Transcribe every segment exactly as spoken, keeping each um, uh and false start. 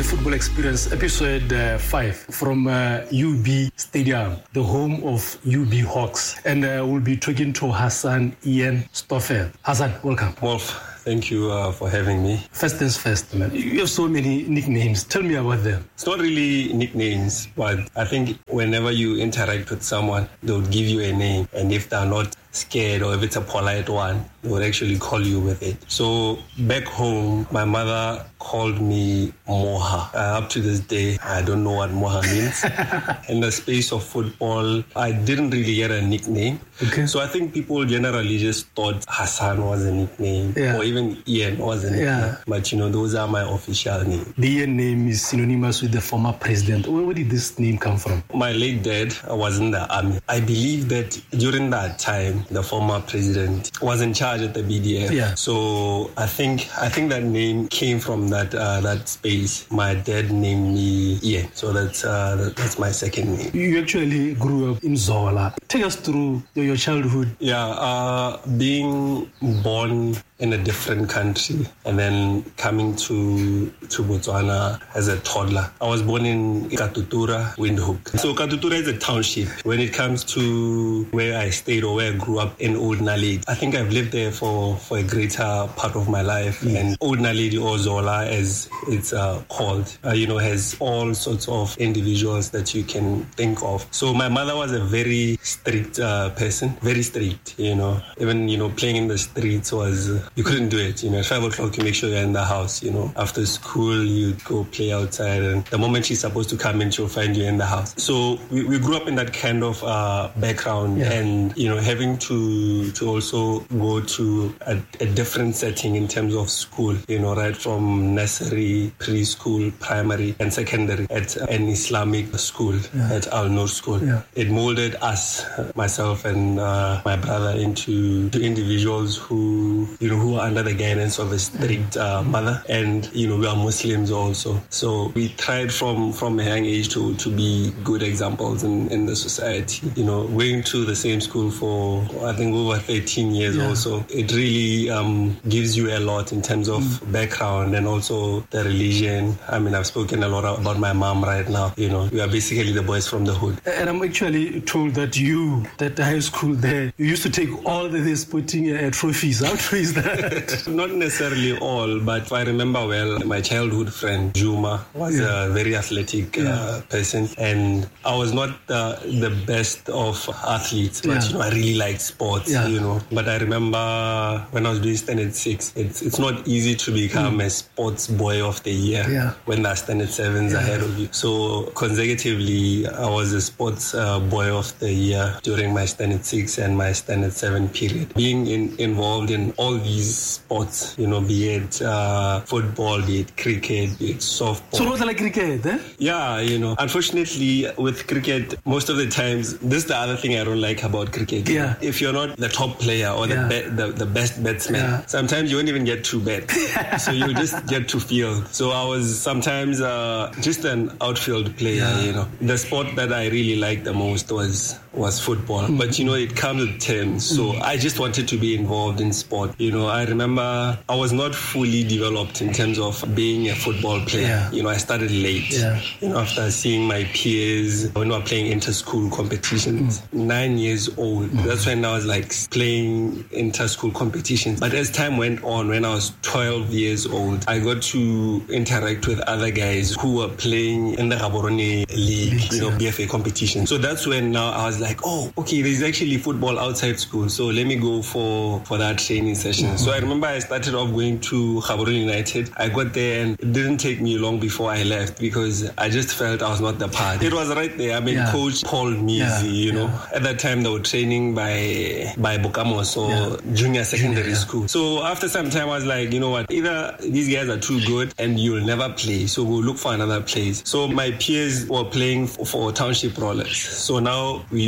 the Football Experience, episode uh, five from uh, U B Stadium, the home of U B Hawks. And uh, we'll be talking to Hassan Ian Stoffel. Hassan, welcome. Wolf. Thank you uh, for having me. First things first, man. You have so many nicknames. Tell me about them. It's not really nicknames, but I think whenever you interact with someone, they would give you a name. And if they're not scared or if it's a polite one, they would actually call you with it. So back home, my mother called me Moha. Uh, up to this day, I don't know what Moha means. In the space of football, I didn't really get a nickname. Okay. So I think people generally just thought Hassan was a nickname, yeah. or even Ian was a nickname. Yeah. But, you know, those are my official names. The Ian name is synonymous with the former president. Where, where did this name come from? My late dad was in the army. I believe that during that time, the former president was in charge at the B D F. Yeah. So I think I think that name came from that uh, that space. My dad named me Ian, so that's uh, that, that's my second name. You actually grew up in Zola. Take us through your, your childhood. Yeah, uh, being born in a different country and then coming to to Botswana as a toddler. I was born in Katutura, Windhoek. So Katutura is a township. When it comes to where I stayed or where I grew up in Old Naledi, I think I've lived there for, for a greater part of my life. Mm. And Old Naledi, or Zola as it's uh, called, uh, you know, has all sorts of individuals that you can think of. So my mother was a very strict uh, person, very strict, you know. Even, you know, playing in the streets was... Uh, You couldn't do it, you know. At five o'clock, you make sure you're in the house, you know. After school, you go play outside, and the moment she's supposed to come in, she'll find you in the house. So we, we grew up in that kind of uh, background, yeah. And you know, having to to also go to a, a different setting in terms of school, you know, right from nursery, preschool, primary, and secondary at an Islamic school, yeah. At Al Noor School. Yeah. It molded us, myself and uh, my brother, into the individuals who, you know, who are under the guidance of a strict uh, mother, and you know, we are Muslims also. So we tried from from a young age to to be good examples in, in the society. You know, going to the same school for I think over thirteen years, yeah. Also, it really um, gives you a lot in terms of mm. background and also the religion. I mean, I've spoken a lot about my mom right now. You know, we are basically the boys from the hood. And I'm actually told that you, that high school there, you used to take all the sporting uh, trophies. How true is that? Not necessarily all, but if I remember well, my childhood friend Juma was yeah. a very athletic yeah. uh, person, and I was not uh, the best of athletes, but yeah. you know, I really liked sports, yeah. you know. But I remember when I was doing standard six, it's it's not easy to become mm. a sports boy of the year yeah. when there are standard sevens yeah. ahead of you. So consecutively, I was a sports uh, boy of the year during my standard six and my standard seven period. Being in, involved in all these sports, you know, be it uh, football, be it cricket, be it softball. So, was like cricket, eh? Yeah, you know, unfortunately with cricket, most of the times, this is the other thing I don't like about cricket. Yeah. If you're not the top player or the yeah. be- the, the best batsman, yeah. sometimes you won't even get to bat. So you just get to field. So I was sometimes uh, just an outfield player, yeah. you know. The sport that I really liked the most was was football. Mm. But, you know, it comes with terms. So mm. I just wanted to be involved in sport. You know, I remember I was not fully developed in terms of being a football player. Yeah. You know, I started late. Yeah. You know, after seeing my peers when we were playing inter-school competitions. Mm. Nine years old. Mm. That's when I was like playing inter-school competitions. But as time went on, when I was twelve years old, I got to interact with other guys who were playing in the Gaborone League, Leagues, you know, yeah. B F A competition. So that's when now I was like, oh, okay, there's actually football outside school. So let me go for, for that training session. Mm-hmm. So I remember I started off going to Gaborone United. I got there and it didn't take me long before I left because I just felt I was not the part. It was right there. I mean, yeah. Coach Paul Mizi, yeah. you know, yeah. at that time they were training by by Bokamo, so yeah. junior secondary junior, yeah. school. So after some time I was like, you know what, either these guys are too good and you'll never play, so we'll look for another place. So my peers were playing for, for Township Rollers. So now we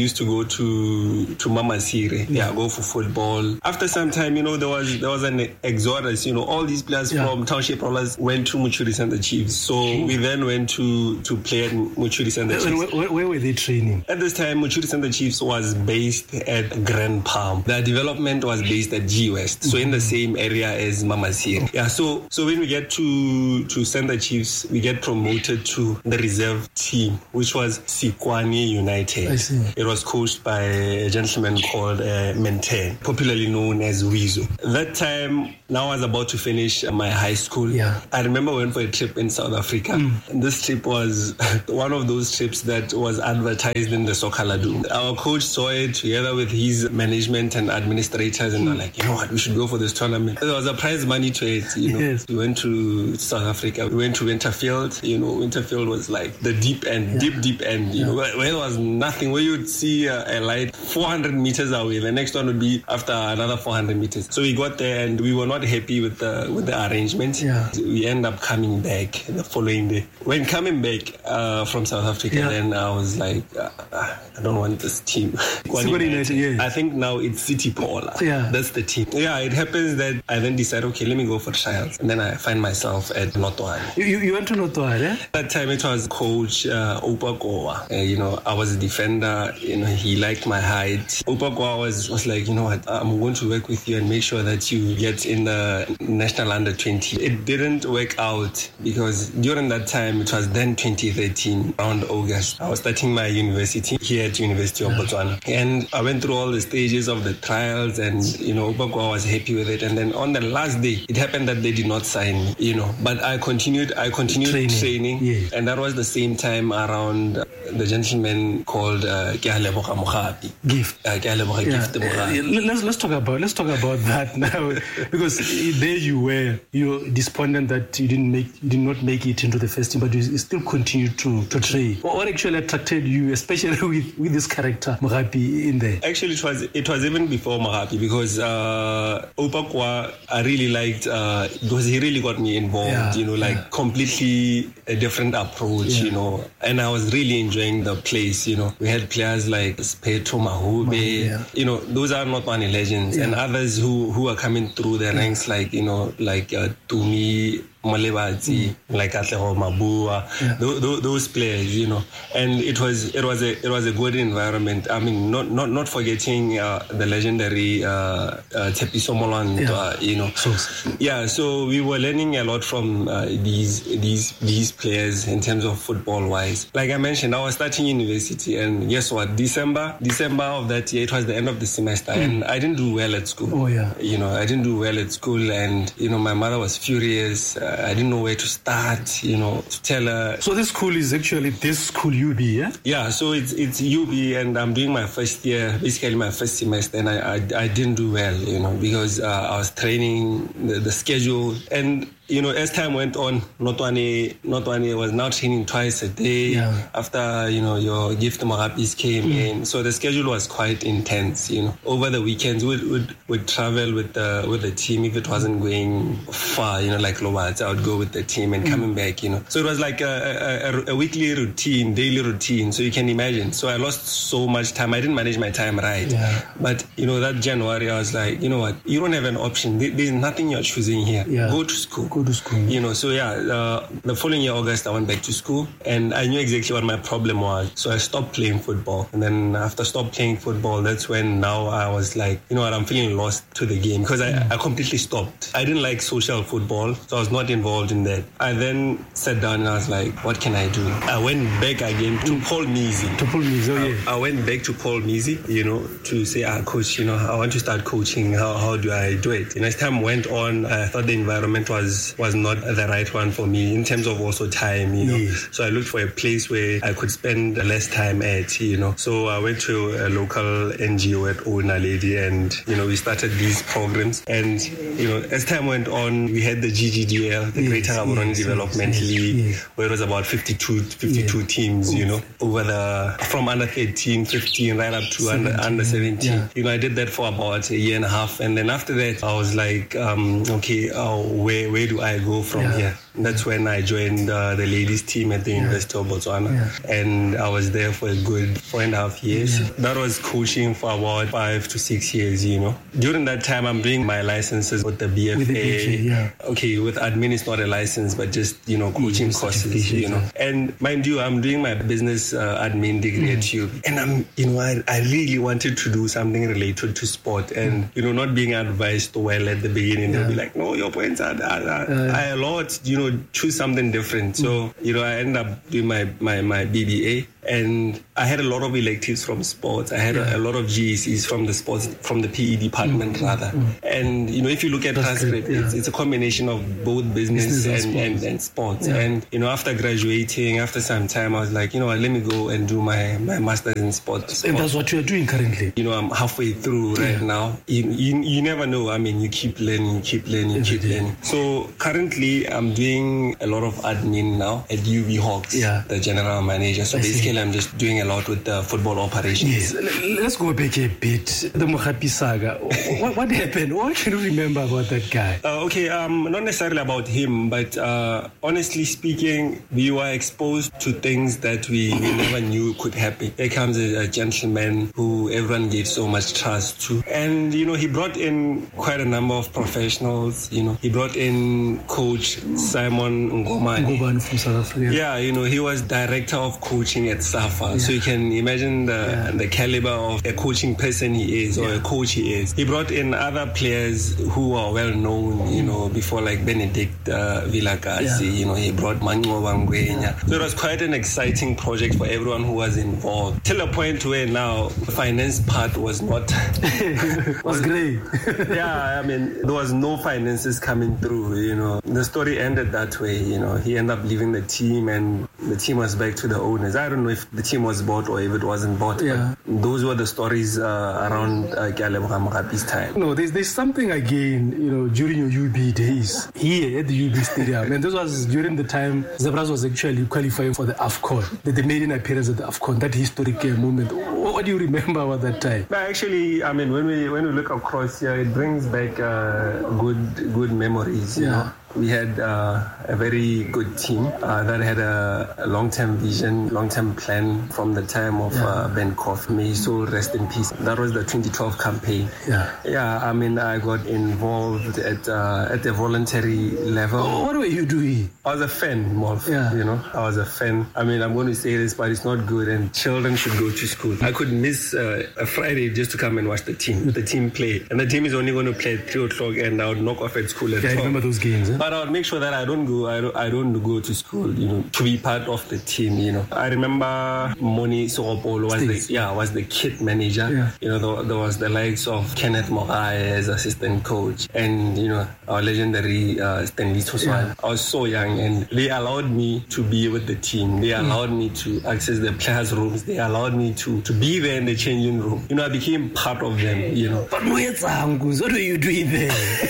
used to go to to Mamasire, yeah, go for football. After some time, you know, there was there was an exodus. You know, all these players yeah. from Township Rollers went to Muchuri Center Chiefs. So we then went to to play at Muchuri Center Chiefs. Where, where, where were they training? At this time, Muchuri Center Chiefs was based at Grand Palm. The development was based at G West, so mm-hmm. in the same area as Mamasire. Yeah, so so when we get to to Center Chiefs, we get promoted to the reserve team, which was Sikwani United. I see. It was coached by a gentleman called uh, Menten, popularly known as Wizo. That time, now I was about to finish my high school. Yeah. I remember we went for a trip in South Africa. Mm. And this trip was one of those trips that was advertised in the Soccer-Ladum. Our coach saw it together with his management and administrators, and mm. were like, you know what, we should go for this tournament. There was a prize money to it. You know, yes. We went to South Africa. We went to Winterfield. You know, Winterfield was like the deep end, yeah. deep, deep end. You yeah. know, where, where there was nothing, where you'd see a, a light four hundred meters away. The next one would be after another four hundred meters. So we got there and we were not happy with the with the arrangement. Yeah. We end up coming back the following day. When coming back uh, from South Africa, yeah. then I was like, uh, I don't want this team. United, yeah. I think now it's City Paula. Yeah. That's the team. Yeah, it happens that I then decide, okay, let me go for trials. And then I find myself at Notwane. You, you went to Notwane, eh? That time it was coach uh, Opa Goa. Uh, you know, I was a defender. You know, he liked my height. Opa Goa was, was like, you know what, I'm going to work with you and make sure that you get in the national under twenty. It didn't work out because during that time, it was then twenty thirteen, around August. I was starting my university here at University of Botswana. And I went through all the stages of the trials and, you know, Opa Goa was happy with it. And then on the last day, it happened that they did not sign me, you know. But I continued, I continued training. training yeah. And that was the same time around uh, the gentleman called uh, Kealeboga Mogapi. Gift. Uh, Kealeboga yeah. Gift Mogapi. Uh, let's, let's talk about, let's talk about that now. Because there you were, you're despondent that you didn't make, you did not make it into the first team, but you still continued to, to train. What actually attracted you, especially with, with this character, Mogapi, in there? Actually, it was it was even before Mogapi because uh, Opa Goa, I really liked, uh, because he really got me involved, yeah, you know, like yeah. completely a different approach, yeah. you know, and I was really enjoying the place, you know. We had players like Speto Mahube, yeah. you know, those are not only legends, yeah. and others who, who are coming through the yeah. ranks, like, you know, like uh, Tumi, Molebatsi, mm. like Atleho Mabua, yeah. th- th- those players, you know, and it was it was a it was a good environment. I mean, not not not forgetting uh, the legendary uh, uh, Tshepiso Molanta, yeah. uh, you know. So, yeah, so we were learning a lot from uh, these these these players in terms of football wise. Like I mentioned, I was starting university, and guess what? December December of that year, it was the end of the semester, mm. and I didn't do well at school. Oh yeah, you know, I didn't do well at school, and you know, my mother was furious. Uh, I didn't know where to start, you know, to tell her. So this school is actually this school U B, yeah? Yeah, so it's it's U B, and I'm doing my first year, basically my first semester, and I I, I didn't do well, you know, because uh, I was training, the, the schedule, and you know, as time went on, Notwane, Notwane was now training twice a day. Yeah. After, you know, your gift Mogapis came mm. in. So the schedule was quite intense, you know. Over the weekends, we'd, we'd, we'd travel with the, with the team. If it wasn't going far, you know, like Lowats, I would go with the team and mm. coming back, you know. So it was like a, a, a weekly routine, daily routine. So you can imagine. So I lost so much time. I didn't manage my time right. Yeah. But, you know, that January, I was like, you know what, you don't have an option. There's nothing you're choosing here. Yeah. Go to school. Go to school. You know, so yeah, uh, the following year, August, I went back to school and I knew exactly what my problem was. So I stopped playing football. And then after stop playing football, that's when now I was like, you know what, I'm feeling lost to the game because I, mm. I completely stopped. I didn't like social football, so I was not involved in that. I then sat down and I was like, what can I do? I went back again to mm. Paul Mizi. To Paul Mizi, oh yeah. I, I went back to Paul Mizi, you know, to say, ah, coach, you know, I want to start coaching. How, how do I do it? And as time went on, I thought the environment was, was not the right one for me in terms of also time, you know. Yes. So I looked for a place where I could spend less time at, you know. So I went to a local N G O at Old Naledi and, you know, we started these programs. And, you know, as time went on, we had the G G D L, the yes, Greater Gaborone yes, Development yes, League, yes. where it was about fifty-two, fifty-two yes. teams, you know, over the, from under thirteen, fifteen, right up to seventeen, under, under seventeen. Yeah. You know, I did that for about a year and a half. And then after that, I was like, um, okay, uh, where, where do do I go from Yeah. here? And that's when I joined uh, the ladies team at the Yeah. University of Botswana. Yeah. And I was there for a good four and a half years. Yeah. That was coaching for about five to six years, you know. During that time, I'm doing my licenses with the B F A. With the B F A, yeah. Okay, with admin, it's not a license, but just, you know, coaching Mm, courses, certification, you know. yeah. And mind you, I'm doing my business uh, admin degree Mm. at U B. And I'm, you know, I, I really wanted to do something related to sport. And, you know, not being advised well at the beginning. Yeah. They'll be like, no, your points are, are, are, Uh, are a lot, you know, choose something different. So, you know, I ended up doing my, my, my B B A. And I had a lot of electives from sports. I had Yeah. a, a lot of G E Cs from the sports, from the P E department Mm-hmm. rather. And, you know, if you look at That's transcript, great, yeah. it's, it's a combination of both business, Business and and, sports. and, and sports. Yeah. And, you know, after graduating, after some time, I was like, you know what, let me go and do my, my master's in sports. And that's what you're doing currently. You know, I'm halfway through right Yeah. now. You, you, you never know. I mean, you keep learning, you keep learning, you Every keep day. learning. So currently, I'm doing a lot of admin now at U B Hawks, Yeah. the general manager. So I see. basically, I'm just doing a lot with the football operations. Yes, L- let's go back a bit. The Mohapi saga. What, what happened? What can you remember about that guy? Uh, okay, um, not necessarily about him, but uh, honestly speaking, we were exposed to things that we, we never knew could happen. Here comes a, a gentleman who everyone gave so much trust to. And, you know, he brought in quite a number of professionals. You know, he brought in Coach Simon Ngomani. Ngoban from South Africa. Yeah, you know, he was director of coaching at SAFA. Yeah. So you can imagine the Yeah. the caliber of a coaching person he is, or Yeah. a coach he is. He brought in other players who are well known, you know, before, like Benedict uh, Vilakazi, Yeah. you know, he brought Mango Wangwenya. So it was quite an exciting project for everyone who was involved. Till a point where now the finance part was not. was great. Yeah, I mean, there was no finances coming through, you know. The story ended that way, you know. He ended up leaving the team and the team was back to the owners. I don't know if the team was bought or if it wasn't bought. Yeah. But those were the stories uh, around uh, Kaleboga Mogapi's time. No, there's there's something again, you know, during your U B days here at the U B Stadium, and this was during the time Zebras was actually qualifying for the AFCON. They, they made an appearance at the AFCON, that historic uh, moment. What, what do you remember about that time? But actually, I mean, when we when we look across here, it brings back uh, good good memories. You Yeah. know, we had uh, a very good team uh, that had a, a long-term vision, long-term plan from the time of Yeah. uh, Ben Koff. May his soul rest in peace. That was the twenty twelve campaign. Yeah. Yeah, I mean, I got involved at uh, at the voluntary level. Oh, what were you doing? I was a fan, Morph. Yeah. You know, I was a fan. I mean, I'm going to say this, but it's not good, and children should go to school. I could miss uh, a Friday just to come and watch the team, the team play. And the team is only going to play at three o'clock, and I would knock off at school at Yeah, I twelve. remember those games. Eh? But I would make sure that I don't go, I don't, I don't go to school, you know, to be part of the team, you know. I remember Moni Soropolo was States. the, yeah, was the kit manager. Yeah. You know, there, there was the likes of Kenneth Morai as assistant coach, and, you know, our legendary uh, Stanley Toswan. Yeah. I was so young, and they allowed me to be with the team. They allowed me to access the players' rooms. They allowed me to, to be there in the changing room. You know, I became part of them, you know. But Moetsangus, what were you doing there?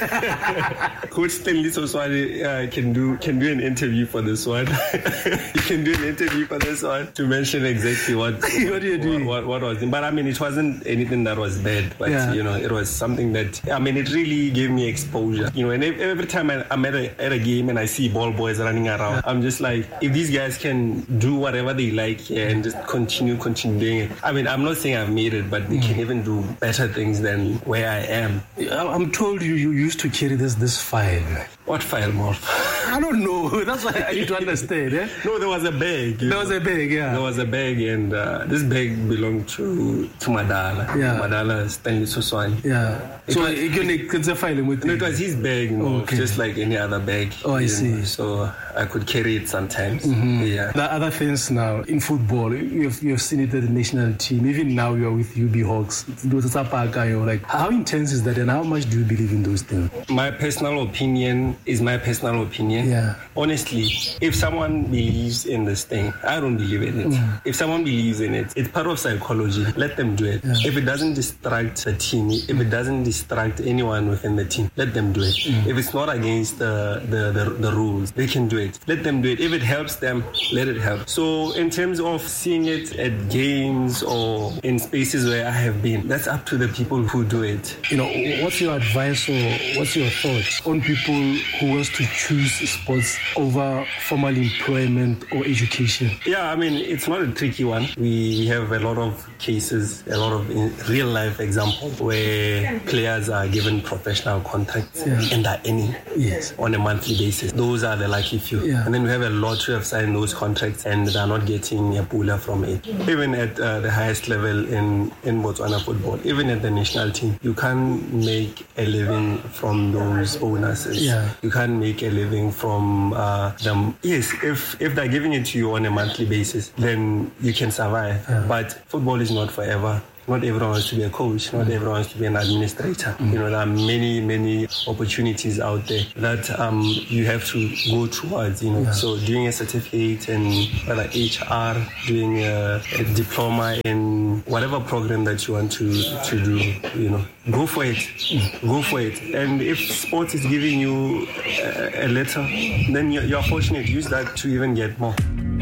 Coach Stanley Soswani uh, can do can do an interview for this one. He can do an interview for this one to mention exactly what What are you doing? What, what, what was. But I mean, it wasn't anything that was bad. But Yeah. you know, it was something that I mean, it really gave me exposure. You know, and every, every time I, I'm at a, at a game and I see ball boys running around, I'm just like, if these guys can do whatever they like here and just continue, continue doing it. I mean, I'm not saying I've made it, but they can even do better things than where I am. I- I'm told you, you used to carry this this file. What file, Morph? I don't know. That's why I need to understand. Eh? No, there was a bag. you There know. was a bag, yeah. There was a bag, and uh, this bag belonged to to Madala. Yeah. Madala Stanley Soswani. Yeah. It So was- you can can say file with No, you. it was his bag, you know, Okay. just like any other bag. Oh, I you see. know, So I could carry it sometimes. Yeah. The other things now in football, you've you've seen it at the national team. Even now, you're with U B Hawks. Those Zapaka, you're like, how intense is that, and how much do you believe in those things? My personal opinion is my personal opinion. man. Yeah. Honestly, if someone believes in this thing, I don't believe in it. Mm. If someone believes in it, it's part of psychology. Let them do it. Yeah. If it doesn't distract the team, if it doesn't distract anyone within the team, let them do it. Mm. If it's not against the, the, the, the rules, they can do it. Let them do it. If it helps them, let it help. So in terms of seeing it at games or in spaces where I have been, that's up to the people who do it. You know, what's your advice or what's your thoughts on people who wants to choose sports over formal employment or education? Yeah, I mean, it's not a tricky one. We have a lot of cases, a lot of real life examples where players are given professional contracts yeah. and are earning yes. on a monthly basis. Those are the lucky few. Yeah. And then we have a lot who have signed those contracts and they're not getting a pula from it. Even at uh, the highest level in, in Botswana football, even at the national team, you can't make a living from those bonuses. Yeah. You can't make a living from uh, them. Yes, if, if they're giving it to you on a monthly basis, then you can survive. Yeah. But football is not forever. Not everyone wants to be a coach. Not everyone wants to be an administrator. Mm. You know, there are many, many opportunities out there that um, you have to go towards, you know. Yeah. So doing a certificate in whether H R, doing a, a diploma in whatever program that you want to, to do, you know, go for it. Mm. Go for it. And if sports is giving you a, a letter, then you're, you're fortunate. Use that to even get more.